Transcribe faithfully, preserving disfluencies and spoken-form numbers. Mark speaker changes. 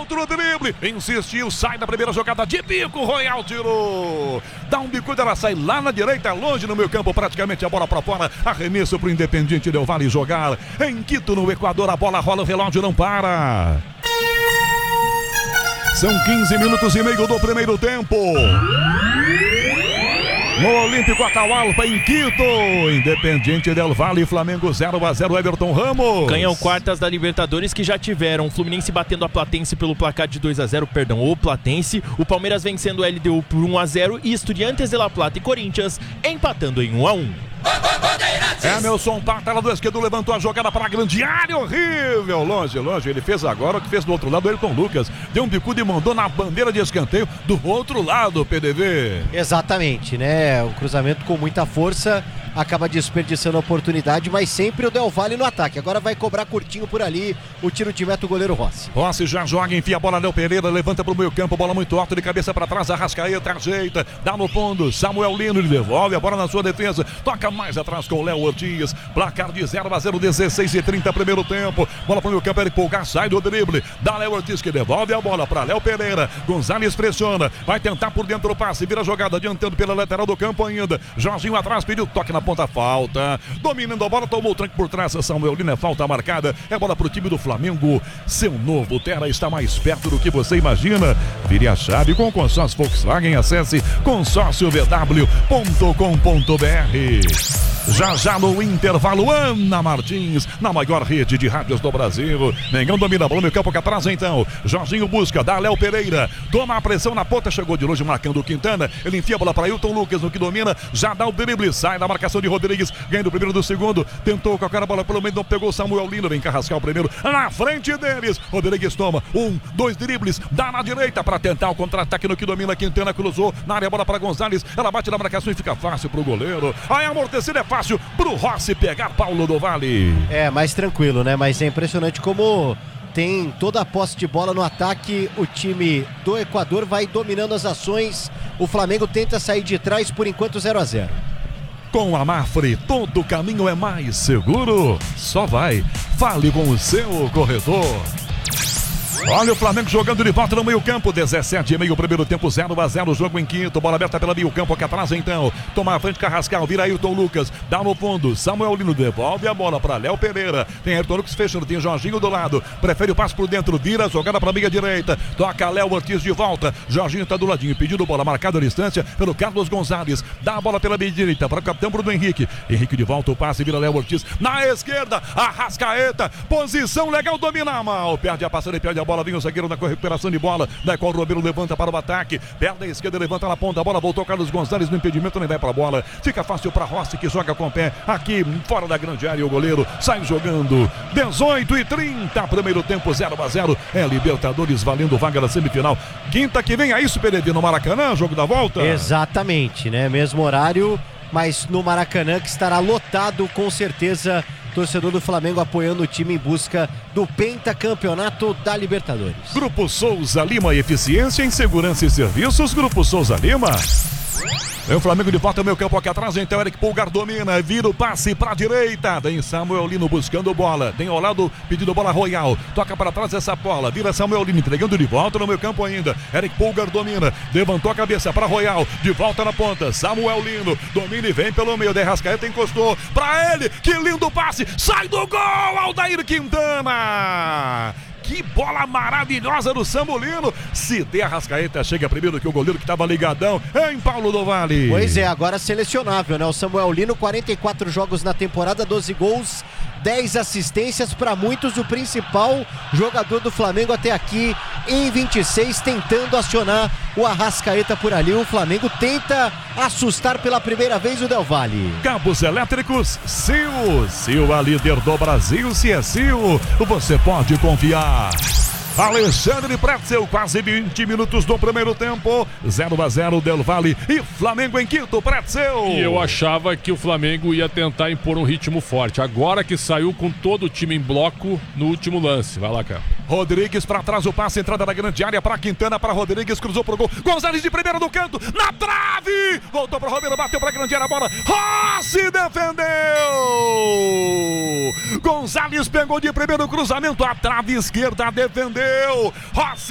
Speaker 1: outro drible, insistiu, sai da primeira jogada de bico, Royal tirou. Dá um bicudo, ela sai lá na direita, longe no meio campo, praticamente a bola para fora. Arremesso para o Independiente Del Valle jogar. Em Quito, no Equador, a bola rola, o relógio não para. São quinze minutos e meio do primeiro tempo. No Olímpico Atahualpa, em Quito, Independiente Del Valle, Flamengo zero a zero, Everton Ramos.
Speaker 2: Ganham quartas da Libertadores que já tiveram. Fluminense batendo a Platense pelo placar de dois a zero, perdão, o Platense. O Palmeiras vencendo o L D U por um a zero e Estudiantes de La Plata e Corinthians empatando em um a um.
Speaker 1: Emerson Tátara do esquerdo levantou a jogada para a grande área, horrível, longe, longe, ele fez agora o que fez do outro lado o Ayrton Lucas, deu um bicudo e mandou na bandeira de escanteio do outro lado, P D V.
Speaker 3: Exatamente, né, um cruzamento com muita força, acaba desperdiçando a oportunidade, mas sempre o Del Valle no ataque, agora vai cobrar curtinho por ali, o tiro de meta o goleiro Rossi.
Speaker 1: Rossi já joga, enfia a bola, Léo Pereira, levanta para o meio campo, bola muito alta, de cabeça para trás, Arrascaeta ajeita, dá no fundo, Samuel Lino, ele devolve a bola na sua defesa, toca mais atrás com o Léo Ortiz, placar de zero a zero, dezesseis e trinta primeiro tempo, bola para o meio campo, Eric Pulgar sai do drible, dá Léo Ortiz que devolve a bola para Léo Pereira, Gonzalez pressiona, vai tentar por dentro o passe, vira a jogada, adiantando pela lateral do campo ainda, Jorginho atrás, pediu toque na ponta, falta, dominando a bola, tomou o tranque por trás, Samuel Lino, é falta marcada, é bola para o time do Flamengo, seu novo Terra está mais perto do que você imagina, vire a chave com o consórcio Volkswagen, acesse consórcio v w ponto com ponto b r. Já já no intervalo, Ana Martins, na maior rede de rádios do Brasil. Mengão domina a bola no campo que atrás então. Jorginho busca, dá Léo Pereira. Toma a pressão na ponta, chegou de longe marcando o Quintana. Ele enfia a bola para Ayrton Lucas, no que domina. Já dá o drible, sai da marcação de Rodrigues. Ganha do primeiro do segundo. Tentou colocar a bola pelo meio, não pegou Samuel Lino. Vem Carrascal primeiro, na frente deles. Rodrigues toma um, dois dribles. Dá na direita para tentar o contra-ataque no que domina. Quintana cruzou na área, bola para Gonzalez. Ela bate na marcação e fica fácil pro goleiro. Aí amortecida é fácil pro Rossi pegar Paulo do Vale.
Speaker 3: É, mais tranquilo, né? Mas é impressionante como tem toda a posse de bola no ataque. O time do Equador vai dominando as ações. O Flamengo tenta sair de trás, por enquanto zero a zero.
Speaker 1: Com a Mafre, todo caminho é mais seguro. Só vai. Fale com o seu corretor. Olha o Flamengo jogando de volta no meio campo, dezessete e meio, primeiro tempo, zero a zero, jogo em quinto, bola aberta pela meio campo aqui atrás então, toma a frente Carrascal, vira Ayrton Lucas, dá no fundo, Samuel Lino devolve a bola para Léo Pereira, tem Ayrton Lucas fechando, tem Jorginho do lado, prefere o passe por dentro, vira a jogada para a meia direita, toca Léo Ortiz de volta, Jorginho tá do ladinho, pedindo bola, marcada a distância pelo Carlos Gonzalez, dá a bola pela meia direita para o capitão Bruno Henrique, Henrique de volta, o passe, vira Léo Ortiz, na esquerda, Arrascaeta, posição legal, domina mal, perde a passada e perde a bola, vem o zagueiro na recuperação de bola, daí qual o Romero levanta para o ataque, perde a esquerda, levanta na ponta, a bola voltou Carlos Gonzalez no impedimento, nem vai para a bola, fica fácil para Rossi que joga com o pé, aqui fora da grande área, o goleiro sai jogando, dezoito e trinta, primeiro tempo, zero a zero, é Libertadores valendo vaga na semifinal, quinta que vem, é isso, P D V, no Maracanã, jogo da volta?
Speaker 3: Exatamente, né, mesmo horário, mas no Maracanã que estará lotado com certeza. Torcedor do Flamengo apoiando o time em busca do pentacampeonato da Libertadores.
Speaker 1: Grupo Souza Lima, eficiência em segurança e serviços. Grupo Souza Lima. É o Flamengo de volta ao meio campo aqui atrás, então Eric Pulgar domina, vira o passe para a direita, vem Samuel Lino buscando bola, tem ao lado pedindo bola Royal, toca para trás essa bola, vira Samuel Lino entregando de volta no meio campo ainda, Eric Pulgar domina, levantou a cabeça para Royal, de volta na ponta, Samuel Lino, domina e vem pelo meio, de Arrascaeta encostou para ele, que lindo passe, sai do gol, Aldair Quintana! Que bola maravilhosa do Samulino. Se der Arrascaeta, chega primeiro que o goleiro que estava ligadão em Paulo do Vale.
Speaker 3: Pois é, agora selecionável, né? O Samuel Lino, quarenta e quatro jogos na temporada, doze gols, dez assistências, para muitos o principal jogador do Flamengo até aqui em vinte e seis, tentando acionar o Arrascaeta por ali. O Flamengo tenta assustar pela primeira vez o Del Valle.
Speaker 1: Cabos elétricos, Sil. Sil, a líder do Brasil. Se é Sil, você pode confiar. Alexandre Pretzel, quase vinte minutos do primeiro tempo, zero a zero, Del Valle e Flamengo em Quito, Pretzel.
Speaker 4: E eu achava que o Flamengo ia tentar impor um ritmo forte, agora que saiu com todo o time em bloco no último lance. Vai lá, cara.
Speaker 1: Rodrigues para trás, o passe, entrada da grande área para Quintana, para Rodrigues, cruzou pro gol, Gonzalez de primeira no canto, na trave, voltou para Romero, bateu para a grande área, a bola, Rossi defendeu, Gonzalez pegou de primeiro cruzamento, a trave esquerda defendeu, Rossi